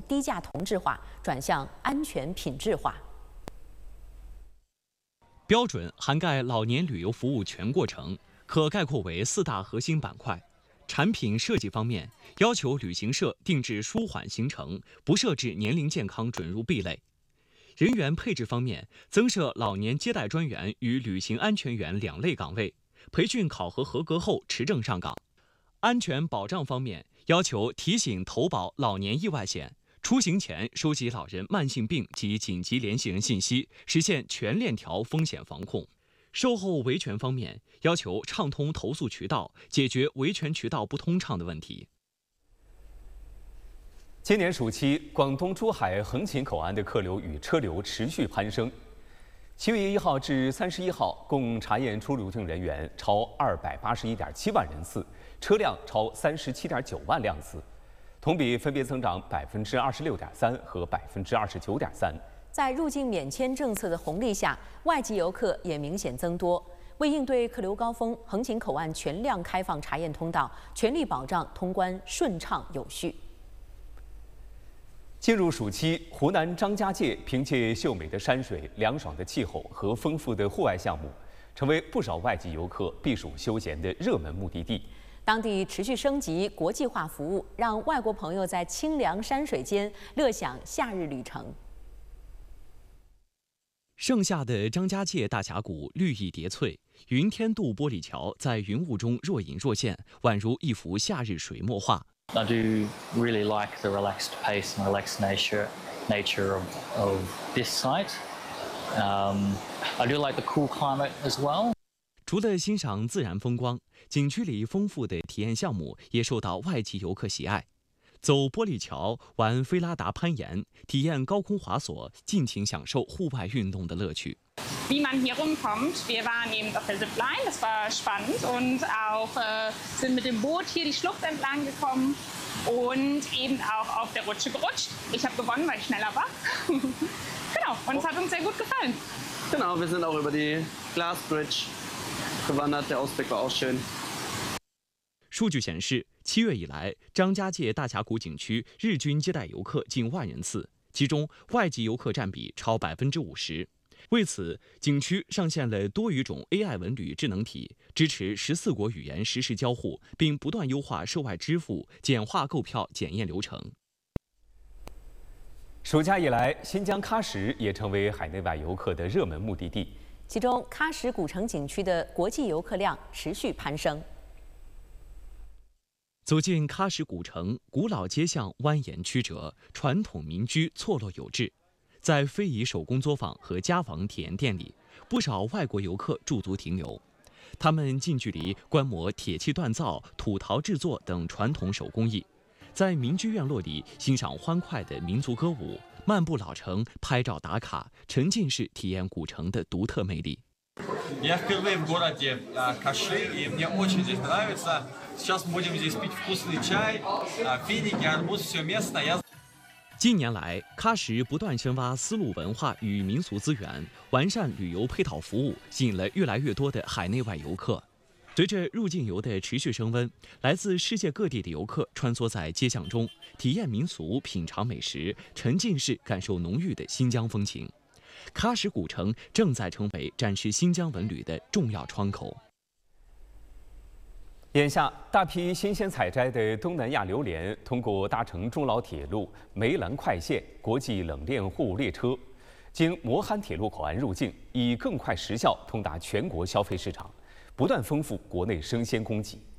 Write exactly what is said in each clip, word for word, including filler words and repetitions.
低价同质化转向安全品质化。 标准涵盖老年旅游服务全过程，可概括为四大核心板块。产品设计方面，要求旅行社定制舒缓行程，不设置年龄健康准入壁垒。人员配置方面，增设老年接待专员与旅行安全员两类岗位，培训考核合格后持证上岗。安全保障方面，要求提醒投保老年意外险，出行前收集老人慢性病及紧急联系人信息，实现全链条风险防控。售后维权方面，要求畅通投诉渠道，解决维权渠道不通畅的问题。 今年暑期，广东珠海横琴口岸的客流与车流持续攀升。七月一号至三十一号，共查验出入境人员超二百八十一点七万人次，车辆超三十七点九万辆次，同比分别增长百分之二十六点三和百分之二十九点三。 在入境免签政策的红利下，外籍游客也明显增多。为应对客流高峰，横琴口岸全量开放查验通道，全力保障通关顺畅有序。 进入暑期，湖南张家界凭借秀美的山水、凉爽的气候和丰富的户外项目，成为不少外籍游客避暑休闲的热门目的地。 当地持续升级国际化服务，让外国朋友在清凉山水间乐享夏日旅程。 盛夏的张家界大峡谷绿意叠翠，云天渡玻璃桥在云雾中若隐若现，宛如一幅夏日水墨画。 I do really like the relaxed pace and relaxed nature nature of, of this site. Um, I do like the cool climate as well. 除了欣赏自然风光，景区里丰富的体验项目也受到外籍游客喜爱。走玻璃桥、玩菲拉达攀岩、体验高空滑索，尽情享受户外运动的乐趣。 Wie man hier rumkommt, wir waren eben auf der Zipline, das war spannend und auch äh, sind mit dem Boot hier die Schlucht entlang gekommen und eben auch auf der Rutsche gerutscht. Ich habe gewonnen, weil ich schneller war. Genau, und es hat uns sehr gut gefallen. Genau, wir sind auch über die Glass Bridge gewandert, der Ausblick war auch schön. 数据显示，七月以来，张家界大峡谷景区日均接待游客近万人次，其中外籍游客占比超百分之五十。为此，景区上线了多语种 A I 文旅智能体，支持十四国语言实时交互，并不断优化涉外支付、简化购票检验流程。 暑假以来，新疆喀什也成为海内外游客的热门目的地。 其中，喀什古城景区的国际游客量持续攀升。 走进喀什古城，古老街巷蜿蜒曲折，传统民居错落有致。在非遗手工作坊和家纺体验店里，不少外国游客驻足停留。他们近距离观摩铁器锻造、土陶制作等传统手工艺，在民居院落里欣赏欢快的民族歌舞，漫步老城，拍照打卡，沉浸式体验古城的独特魅力。 Я впервые в городе Каши, и мне очень здесь нравится. Сейчас мы будем здесь пить вкусный чай, финики, арбуз, все местное. 近年来，喀什不断深挖丝路文化与民俗资源，完善旅游配套服务，吸引了越来越多的海内外游客。随着入境游的持续升温，来自世界各地的游客穿梭在街巷中，体验民俗、品尝美食，沉浸式感受浓郁的新疆风情。喀什古城正在成为展示新疆文旅的重要窗口。 眼下，大批新鲜采摘的东南亚榴莲通过搭乘中老铁路梅兰快线国际冷链货物列车，经磨憨铁路口岸入境，以更快时效通达全国消费市场，不断丰富国内生鲜供给。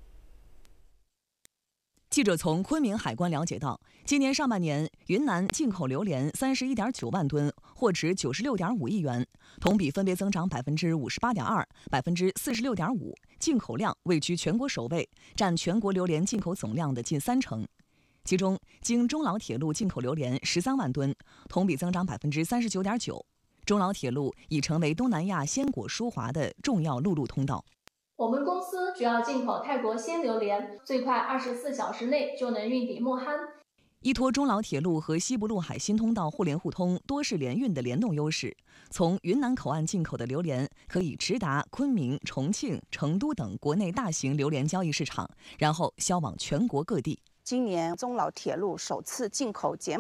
记者从昆明海关了解到，今年上半年云南进口榴莲三十一点九万吨，货值九十六点五亿元，同比分别增长百分之五十八点二、百分之四十六点五，进口量位居全国首位，占全国榴莲进口总量的近三成。其中，经中老铁路进口榴莲十三万吨，同比增长百分之三十九点九。中老铁路已成为东南亚鲜果输华的重要陆路通道。 我们公司主要进口泰国鲜榴莲，最快二十四小时内就能运抵莫憨。 依托中老铁路和西部陆海新通道互联互通、多式联运的联动优势，从云南口岸进口的榴莲可以直达昆明、重庆、成都等国内大型榴莲交易市场，然后销往全国各地。 今年中老铁路首次进口柬